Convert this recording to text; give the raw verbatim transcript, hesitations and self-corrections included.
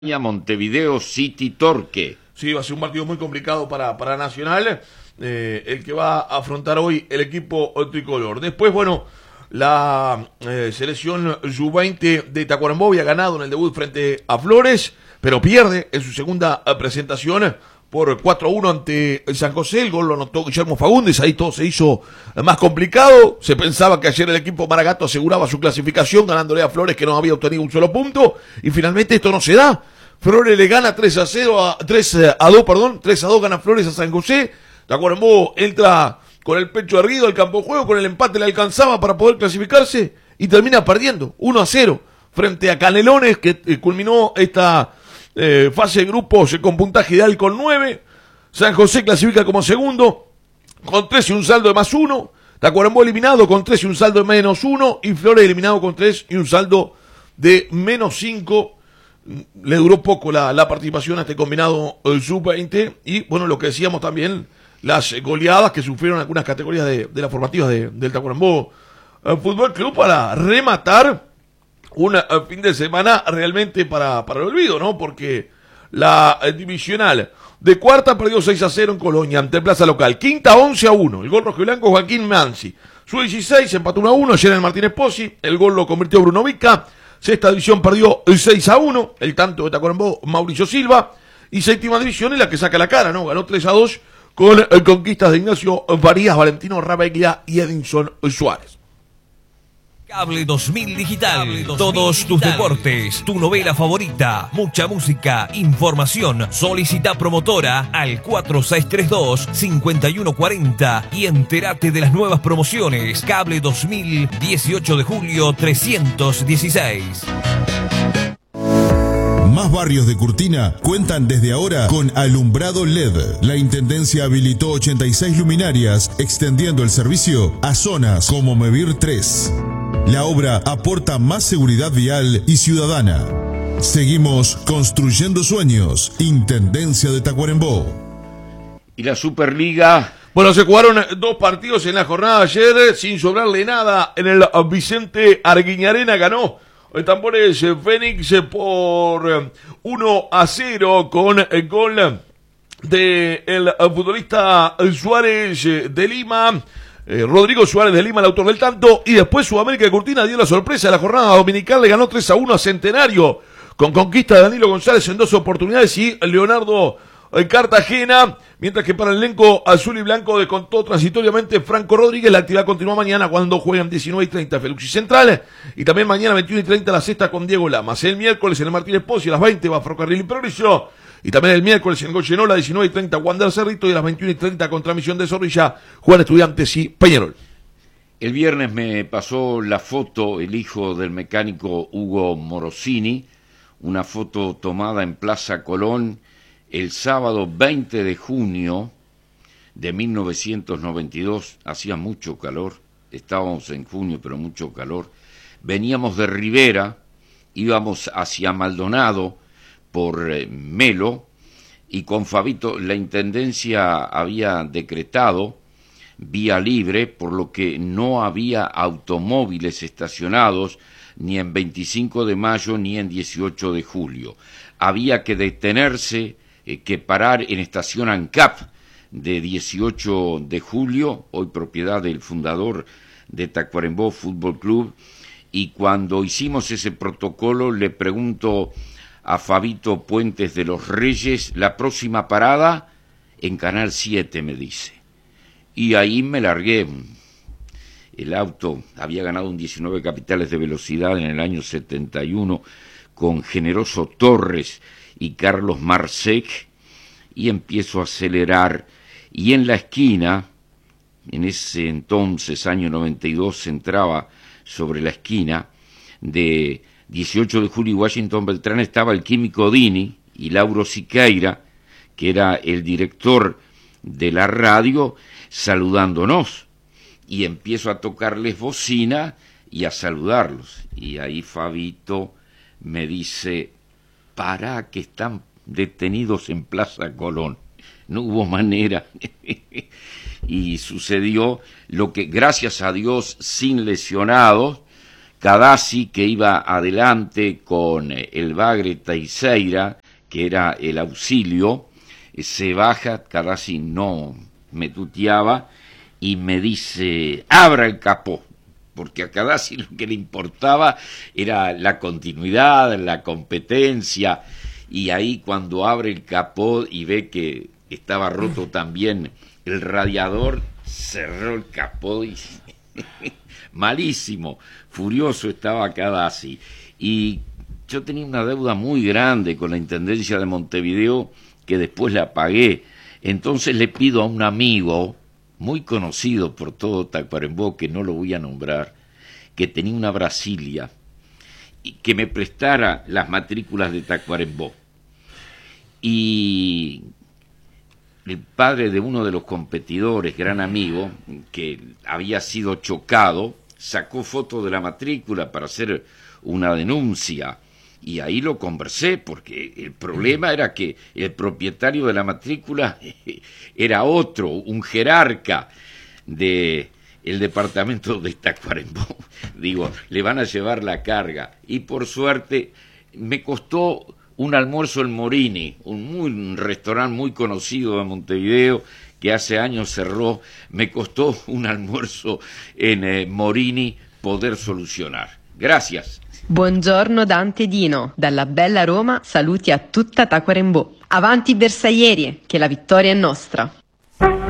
Montevideo City Torque. Sí, va a ser un partido muy complicado para, para Nacional, eh, el que va a afrontar hoy el equipo tricolor. Después, bueno, la eh, selección sub veinte de Tacuarembó había ganado en el debut frente a Flores, pero pierde en su segunda presentación por cuatro a uno ante San José. El gol lo anotó Guillermo Fagundes, ahí todo se hizo más complicado. Se pensaba que ayer el equipo Maragato aseguraba su clasificación ganándole a Flores, que no había obtenido un solo punto, y finalmente esto no se da. Flores le gana tres a cero a tres a dos, perdón, tres a dos gana Flores a San José. Tacuarembó entra con el pecho erguido al campo de juego, con el empate le alcanzaba para poder clasificarse y termina perdiendo uno a cero frente a Canelones, que eh, culminó esta eh, fase de grupos con puntaje ideal con nueve. San José clasifica como segundo con tres y un saldo de más uno. Tacuarembó eliminado con tres y un saldo de menos uno. Y Flores eliminado con tres y un saldo de menos cinco. Le duró poco la, la participación a este combinado el sub veinte. Y bueno, lo que decíamos también, las goleadas que sufrieron algunas categorías de, de las formativas de, del Tacuarembó el Fútbol Club, para rematar un fin de semana realmente para, para el olvido, ¿no? Porque la eh, divisional de cuarta perdió seis a cero en Colonia ante Plaza Local. Quinta once a uno. El gol rojo y blanco Joaquín Mansi. Sub dieciséis empató uno a uno. Ayer en Martínez Pozzi. El gol lo convirtió Bruno Vica. Sexta división perdió seis a uno. El tanto de Tacuarembó Mauricio Silva. Y séptima división es la que saca la cara, ¿no? Ganó tres a dos con eh, conquistas de Ignacio Varías, Valentino Rabeglia y Edinson Suárez. Cable dos mil Digital, Cable dos mil todos Digital. Tus deportes, tu novela favorita, mucha música, información. Solicita promotora al cuatro seis tres dos, cinco uno cuatro cero y entérate de las nuevas promociones. Cable dos mil, dieciocho de julio trescientos dieciséis. Más barrios de Curtina cuentan desde ahora con alumbrado L E D. La Intendencia habilitó ochenta y seis luminarias, extendiendo el servicio a zonas como Mevir tres. La obra aporta más seguridad vial y ciudadana. Seguimos construyendo sueños. Intendencia de Tacuarembó. Y la Superliga. Bueno, se jugaron dos partidos en la jornada de ayer sin sobrarle nada. En el Vicente Arguiñarena ganó el Tambores Fénix por uno a cero con el gol de el futbolista Suárez de Lima. Eh, Rodrigo Suárez de Lima, el autor del tanto. Y después Sudamérica de Curtina dio la sorpresa de la jornada dominical, le ganó tres a uno a Centenario, con conquista de Danilo González en dos oportunidades y Leonardo eh, Cartagena, mientras que para el elenco azul y blanco descontó transitoriamente Franco Rodríguez. La actividad continúa mañana cuando juegan diecinueve y treinta Feluxi Central, y también mañana veintiuno y treinta la sexta con Diego Lamas. El miércoles en el Martínez Pozzi a las veinte va Ferrocarril y Progreso. Y también el miércoles en Goyenola, diecinueve y treinta, Wander Cerrito, y a las veintiuno y treinta con Transmisión de Zorrilla, Juan Estudiantes y Peñarol. El viernes me pasó la foto el hijo del mecánico Hugo Morosini, una foto tomada en Plaza Colón el sábado veinte de junio de mil novecientos noventa y dos. Hacía mucho calor, estábamos en junio, pero mucho calor. Veníamos de Rivera, íbamos hacia Maldonado, por eh, Melo, y con Fabito la Intendencia había decretado vía libre, por lo que no había automóviles estacionados ni en veinticinco de mayo ni en dieciocho de julio. Había que detenerse, eh, que parar en estación ANCAP de dieciocho de julio, hoy propiedad del fundador de Tacuarembó Fútbol Club, y cuando hicimos ese protocolo le pregunto a Fabito Puentes de los Reyes, la próxima parada en Canal siete, me dice. Y ahí me largué. El auto había ganado un diecinueve capitales de velocidad en el año setenta y uno con Generoso Torres y Carlos Marsec, y empiezo a acelerar, y en la esquina, en ese entonces, año noventa y dos, se entraba sobre la esquina de dieciocho de julio y Washington Beltrán, estaba el Químico Dini y Lauro Siqueira, que era el director de la radio, saludándonos. Y empiezo a tocarles bocina y a saludarlos. Y ahí Fabito me dice, pará, que están detenidos en Plaza Colón. No hubo manera. Y sucedió lo que, gracias a Dios, sin lesionados, Cadazzi, que iba adelante con el Bagre Teixeira, que era el auxilio, se baja, Cadazzi no me tuteaba, y me dice, abra el capó, porque a Cadazzi lo que le importaba era la continuidad, la competencia, y ahí cuando abre el capó y ve que estaba roto también el radiador, cerró el capó y malísimo, furioso estaba Cadazzi. Y yo tenía una deuda muy grande con la Intendencia de Montevideo que después la pagué. Entonces le pido a un amigo muy conocido por todo Tacuarembó, que no lo voy a nombrar, que tenía una Brasilia, y que me prestara las matrículas de Tacuarembó. Y el padre de uno de los competidores, gran amigo, que había sido chocado, sacó foto de la matrícula para hacer una denuncia, y ahí lo conversé, porque el problema era que el propietario de la matrícula era otro, un jerarca de el departamento de Tacuarembó. Digo, le van a llevar la carga, y por suerte me costó un almuerzo en Morini, un, muy, un restaurante muy conocido de Montevideo, que hace años cerró. Me costó un almuerzo en eh, Morini poder solucionar. Gracias. Buongiorno Dante Dino, dalla bella Roma saluti a tutta Tacuarembó. Avanti bersaglieri, che la vittoria è nostra.